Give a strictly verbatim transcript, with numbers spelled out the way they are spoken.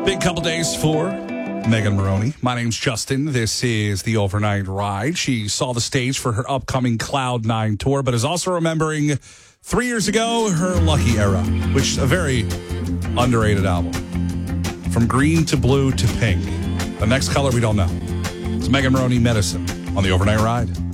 Big couple days for Megan Moroney. My name's Justin. This is the Overnight Ride. She saw the stage for her upcoming Cloud Nine tour, but is also remembering three years ago her Lucky Era, which is a very underrated album. From green to blue to pink. The next color we don't know. It's Megan Moroney Medicine on the Overnight Ride.